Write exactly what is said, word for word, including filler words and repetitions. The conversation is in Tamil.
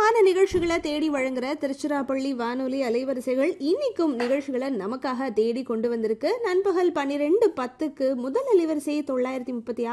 அழகான நிகழ்ச்சிகளை தேடி வழங்குற திருச்சிராப்பள்ளி வானொலி அலைவரிசைகள் இன்னைக்கும் நிகழ்ச்சிகளை நமக்காக தேடி கொண்டு வந்திருக்கு. நண்பகல் பன்னிரெண்டு பத்துக்கு முதல் அலைவரிசை தொள்ளாயிரத்தி முப்பத்தி